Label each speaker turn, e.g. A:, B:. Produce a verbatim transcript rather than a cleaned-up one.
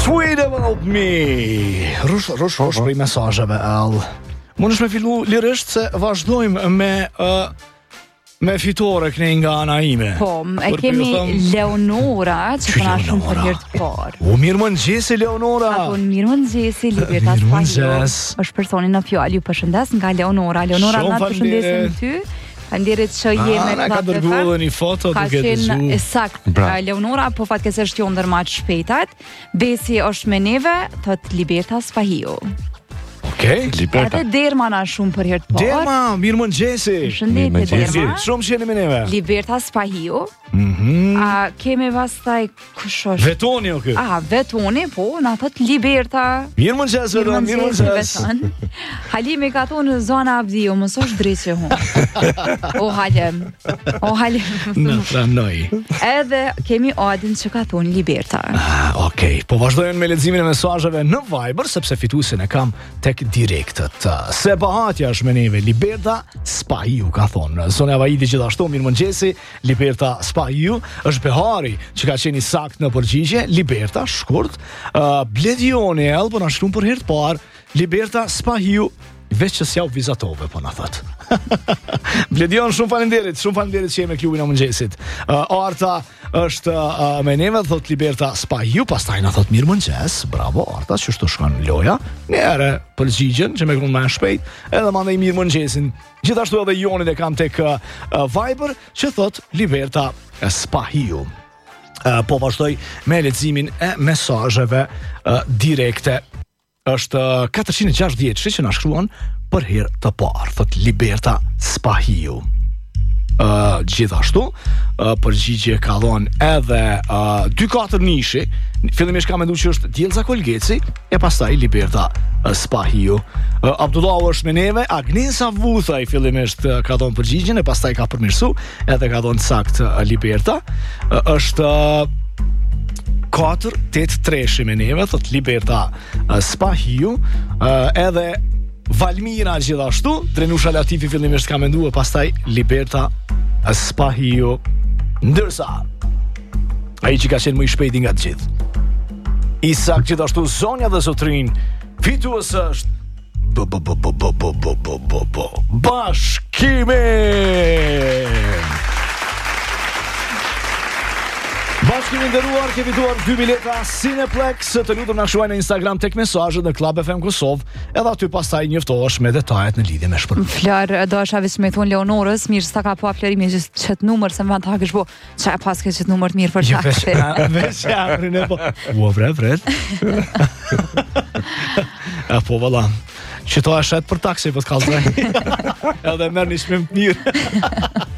A: Tweet about me. Rush, rush, rush për i mesazheve all. Mundesh me fillu lirisht se vazhdojmë me uh, me fitore këne nga ana ime.
B: Po, e
A: Për
B: kemi
A: pyetëm-
B: Leonora që përna shumë për
A: Leonora?
B: herë të parë.
A: O mirë mëngjesi Leonora.
B: Apo mirë mëngjesi, Libertas
A: Mirë
B: Pahio.
A: mëngjes.
B: Është personi në fjalë, ju përshëndes nga Leonora. Leonora,
A: Shumë
B: na përshëndesim
A: faleminderit.
B: ty. Faleminderit që je me
A: Ah, na ka
B: Club F M.
A: dërguar një foto
B: Ka
A: duke
B: qenë
A: dëgju.
B: sakt.
C: Bravo.
B: Leonora, po fatkeqësisht jo ndër më të shpejtat. Besi është me neve, thot Libertas Pahio.
A: Okej.
C: Liberta.
B: Edhe Derma na shumë për herë të parë.
A: Dema, mirë mëngjesi.
B: Përshëndetje
C: Mirëmëngjes.
B: Derma.
A: Shumë që jeni me neve.
B: Libertas Pahio.
A: Mhm.
B: A kemi pastaj kush është?
A: Vetoni o kë.
B: Ah, Vetoni, po, na thot Liberta.
A: Mirë mëngjes, Veton, mirë mëngjes.
B: Veton. Halimi ka thonë zona Abdio, mos është drejtë hun. O Halem. O Halem.
A: Në pranoj.
B: Edhe kemi Adin që ka thonë Liberta.
A: Ah, okej, po vazhdojmë me leximin e mesazheve në Viber sepse fituesin e kam tek direktët. Se Bahatja është me neve, Liberta Spahiu ka thonë. Sonja Vajidi gjithashtu, mirë mëngjesi, Liberta Spahiu, është Behari që ka qenë i sakt në përgjigje, Liberta shkurt, uh, Bledioni El, po na shkruan për herë të parë, Liberta Spahiu, veç që s'ja u vizatove, po na thot. Bledion, shumë faleminderit, shumë faleminderit që je me klubin e mëngjesit. Uh, Arta është uh, me neve, thot Liberta Spahiu, pastaj na thot mirë mëngjes, bravo Arta, që shtu shkon loja, njëre përgjigjen që me kënë më shpejt, edhe mandej mirë mëngjesin. Gjithashtu edhe Jonin e kam tek uh, uh, Viber, që thot Liberta Spahiu. Uh, po vazhdoj me leximin e mesazheve uh, direkte. Është uh, katërqind e gjashtëdhjetë që na shkruan për herë të parë, thot Liberta Spahiu. Uh, gjithashtu uh, përgjigje ka dhënë edhe uh, dy katër nishi. Fillimisht ka menduar që është Djelza Kolgeci e pastaj Liberta uh, Spahiu. uh, Abdullah është me neve, Agnesa Vuthaj fillimisht uh, ka dhënë përgjigjen e pastaj ka përmirësu edhe ka dhënë sakt uh, Liberta. uh, është uh, katër tetë tre me neve, thot Liberta uh, Spahiu. uh, edhe Valmira gjithashtu, Drenusha Latifi fillimisht ka menduar, pastaj Liberta Spahiu, ndërsa ai që ka qenë më i shpejti nga të gjithë, Isak gjithashtu, Zonja dhe Zotrin, fitues është b b b b b b b b b b Bashkimi. Bashkimi nderuar, ke fituar dy bileta Cineplex. Të lutem na shkruaj në Instagram tek mesazhet në Club F M Kosovë, edhe aty pastaj njoftohesh me detajet në lidhje me shpërblimin.
B: Flar, do është avis me thonë Leonorës, mirë s'ta ka po flërimi që çet numër se më ta kesh po. Ça pas ke çet numër të mirë për
A: Jo, veç,
B: taksi.
A: veç jamrin e po. Ua, vret, vret. A po, valla. Që to e shet për taksi, po t'kallzoj. Edhe merr një shmim të mirë.